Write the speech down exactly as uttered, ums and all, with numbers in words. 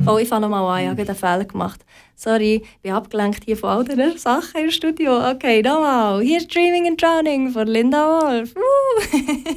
Oh, ich fange nochmal an, ich habe gerade einen Fehler gemacht. Sorry, ich bin abgelenkt hier von all diesen Sachen im Studio. Okay, nochmal. Hier ist Dreaming and Drowning von Linda Wolf.